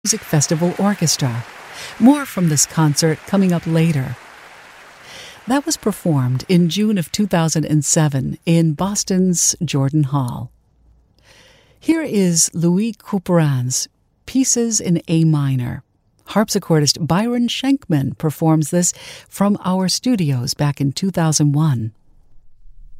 Music Festival Orchestra. More from this concert coming up later. That was performed in June of 2007 in Boston's Jordan Hall. Here is Louis Couperin's Pieces in A Minor. Harpsichordist Byron Schenkman performs this from our studios back in 2001.